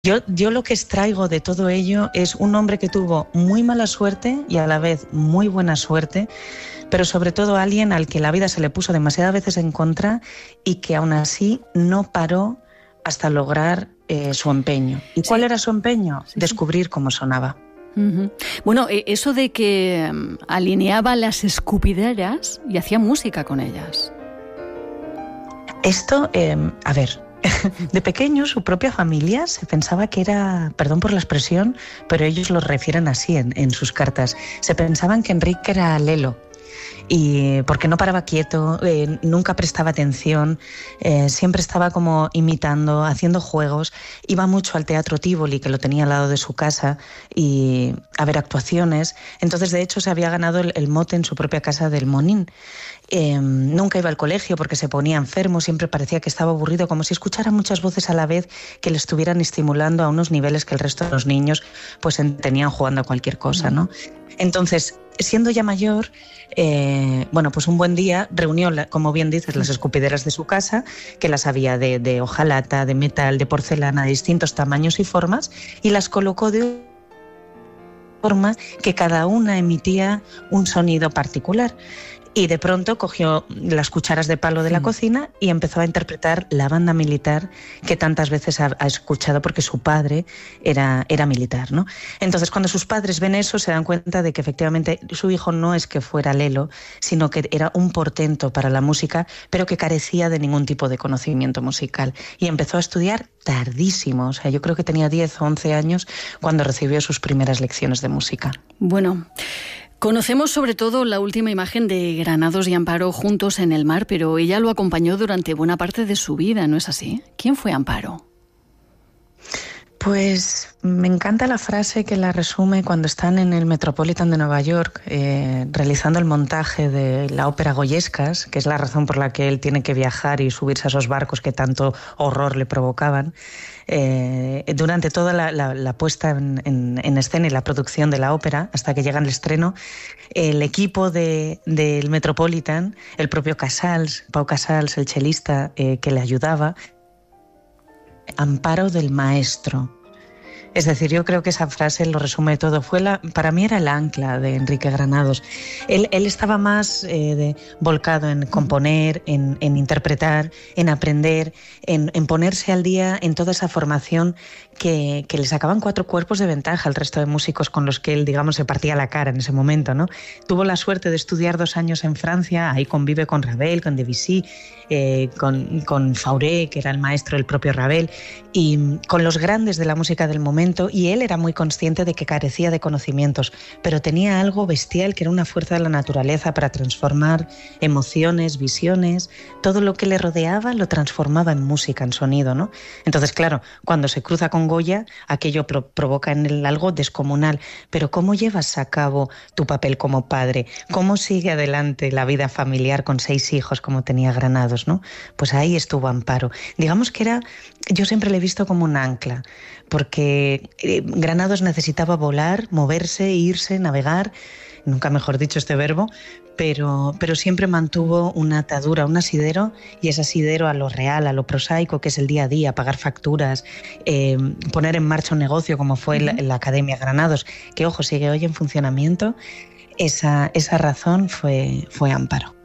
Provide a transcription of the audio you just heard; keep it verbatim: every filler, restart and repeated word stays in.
Yo, yo lo que extraigo de todo ello es un hombre que tuvo muy mala suerte y a la vez muy buena suerte, pero sobre todo alguien al que la vida se le puso demasiadas veces en contra y que aún así no paró hasta lograr eh, su empeño. ¿Y sí. cuál era su empeño? Sí, Descubrir sí. cómo sonaba. Uh-huh. Bueno, eso de que um, alineaba las escupideras y hacía música con ellas. Esto, eh, a ver... De pequeño, su propia familia se pensaba que era, perdón por la expresión, pero ellos lo refieren así en, en sus cartas, se pensaban que Enrique era Lelo, y porque no paraba quieto, eh, nunca prestaba atención, eh, siempre estaba como imitando, haciendo juegos, iba mucho al Teatro Tívoli, que lo tenía al lado de su casa, y a ver actuaciones. Entonces, de hecho, se había ganado el, el mote en su propia casa del Monín. Eh, nunca iba al colegio porque se ponía enfermo, siempre parecía que estaba aburrido, como si escuchara muchas voces a la vez que le estuvieran estimulando a unos niveles que el resto de los niños pues tenían jugando a cualquier cosa, ¿no? Entonces, siendo ya mayor, eh, bueno, pues un buen día reunió, como bien dices, las escupideras de su casa, que las había de, de hojalata, de metal, de porcelana, de distintos tamaños y formas, y las colocó de forma que cada una emitía un sonido particular. Y de pronto cogió las cucharas de palo de la mm. cocina y empezó a interpretar la banda militar que tantas veces ha, ha escuchado porque su padre era, era militar, ¿no? Entonces, cuando sus padres ven eso, se dan cuenta de que efectivamente su hijo no es que fuera Lelo, sino que era un portento para la música, pero que carecía de ningún tipo de conocimiento musical. Y empezó a estudiar tardísimo, o sea, yo creo que tenía diez o once años cuando recibió sus primeras lecciones de música. Bueno... Conocemos sobre todo la última imagen de Granados y Amparo juntos en el mar, pero ella lo acompañó durante buena parte de su vida, ¿no es así? ¿Quién fue Amparo? Pues me encanta la frase que la resume cuando están en el Metropolitan de Nueva York eh, realizando el montaje de la ópera Goyescas, que es la razón por la que él tiene que viajar y subirse a esos barcos que tanto horror le provocaban. Eh, durante toda la, la, la puesta en, en, en escena y la producción de la ópera, hasta que llega el estreno, el equipo de, del Metropolitan, el propio Casals, Pau Casals, el chelista eh, que le ayudaba, Amparo del maestro. Es decir, yo creo que esa frase lo resume todo. Fue la, para mí era el ancla de Enrique Granados. Él, él estaba más eh, de, volcado en componer, en, en interpretar, en aprender, en, en ponerse al día en toda esa formación que, que le sacaban cuatro cuerpos de ventaja al resto de músicos con los que él, digamos, se partía la cara en ese momento, ¿no? Tuvo la suerte de estudiar dos años en Francia, ahí convive con Ravel, con Debussy, eh, con, con Fauré, que era el maestro del propio Ravel, y con los grandes de la música del momento. Y él era muy consciente de que carecía de conocimientos, pero tenía algo bestial que era una fuerza de la naturaleza para transformar emociones, visiones, todo lo que le rodeaba lo transformaba en música, en sonido, ¿no? Entonces, claro, cuando se cruza con Goya, aquello pro- provoca en él algo descomunal. Pero ¿cómo llevas a cabo tu papel como padre? ¿Cómo sigue adelante la vida familiar con seis hijos como tenía Granados, ¿no? Pues ahí estuvo Amparo. Digamos que era, yo siempre le he visto como un ancla, porque Granados necesitaba volar, moverse, irse, navegar, nunca mejor dicho este verbo, pero, pero siempre mantuvo una atadura, un asidero, y ese asidero a lo real, a lo prosaico, que es el día a día, pagar facturas, eh, poner en marcha un negocio como fue uh-huh. la, la Academia Granados, que ojo, sigue hoy en funcionamiento. Esa, esa razón fue, fue Amparo.